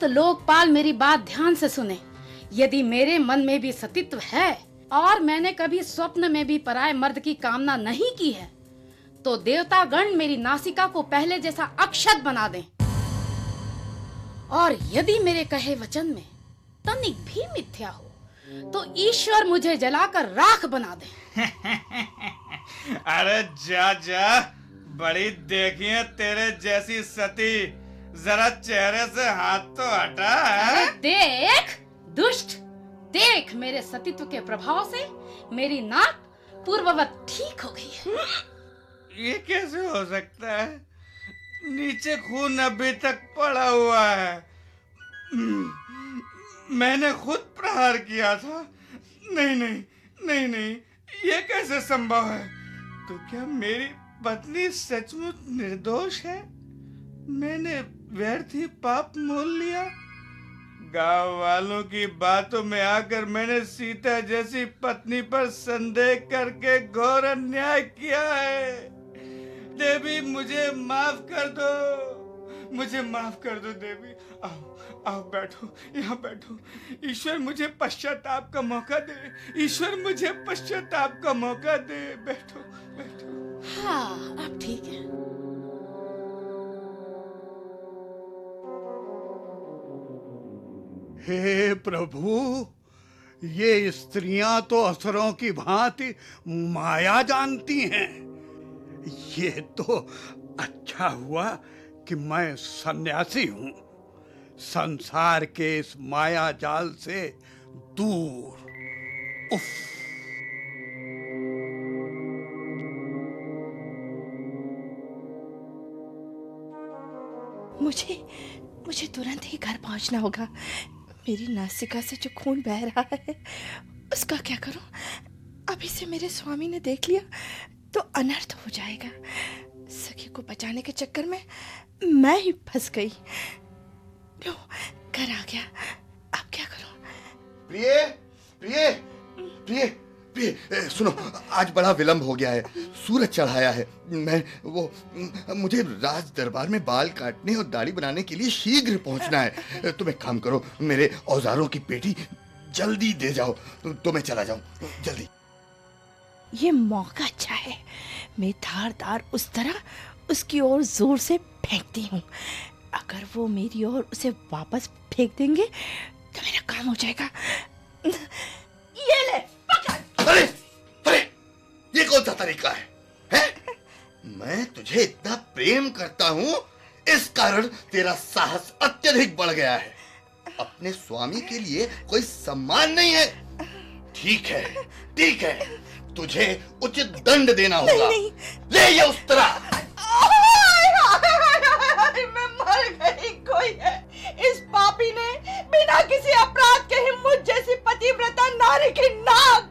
लोकपाल मेरी बात ध्यान से सुने। यदि मेरे मन में भी सतीत्व है और मैंने कभी स्वप्न में भी पराये मर्द की कामना नहीं की है, तो देवतागण मेरी नासिका को पहले जैसा अक्षत बना दें। और यदि मेरे कहे वचन में तनिक भी मिथ्या हो, तो ईश्वर मुझे जलाकर राख बना दे। अरे जा जा, बड़ी देखिए तेरे जैसी सती, जरा चेहरे से हाथ तो हटा है। देख दुष्ट, देख मेरे सतीत्व के प्रभाव से मेरी नाक पूर्ववत ठीक हो गई है। ये कैसे हो सकता है? नीचे खून अभी तक पड़ा हुआ है। मैंने खुद प्रहार किया था। नहीं नहीं नहीं नहीं, ये कैसे संभव है? तो क्या मेरी पत्नी सचमुच निर्दोष है? मैंने व्यर्थ ही पाप मोल लिया। गांव वालों की बातों में आकर मैंने सीता जैसी पत्नी पर संदेह करके घोर अन्याय किया है। देवी मुझे माफ कर दो, मुझे माफ कर दो देवी। आओ आओ बैठो, यहाँ बैठो। ईश्वर मुझे पश्चाताप का मौका दे, ईश्वर मुझे पश्चाताप का मौका दे। बैठो बैठो। हाँ, अब ठीक है। हे प्रभु, ये स्त्रियां तो असुरों की भांति माया जानती हैं। ये तो अच्छा हुआ कि मैं सन्यासी हूं, संसार के इस माया जाल से दूर। उफ। मुझे तुरंत ही घर पहुंचना होगा। मेरी नासिका से जो खून बह रहा है उसका क्या करूं? अभी से मेरे स्वामी ने देख लिया तो अनर्थ हो जाएगा। सखी को बचाने के चक्कर में मैं ही फंस गई। लो, घर आ गया, अब क्या करूं? प्रिय प्रिय प्रिय प्रिय, सुनो, आज बड़ा विलंब हो गया है। सूरज चढ़ाया है। मुझे राज दरबार में बाल काटने और दाढ़ी बनाने के लिए शीघ्र पहुंचना है। तुम एक काम करो, मेरे औजारों की पेटी जल्दी दे जाओ तो मैं चला जाऊं जल्दी। ये मौका अच्छा है। मैं धारदार उस तरह उसकी ओर जोर से फेंकती हूँ। अगर वो मेरी ओर उसे वापस फेंक देंगे तो मेरा काम हो जाएगा। ये ले, पकड़। अरे अरे, ये कौन सा तरीका है? मैं तुझे इतना प्रेम करता हूँ, इस कारण तेरा साहस अत्यधिक बढ़ गया है। अपने स्वामी के लिए कोई सम्मान नहीं है। ठीक है ठीक है, तुझे उचित दंड देना होगा। ले ये उस तरह। मैं मर गई। कोई है, इस पापी ने बिना किसी अपराध के ही मुझ जैसी पतिव्रता नारी की नाक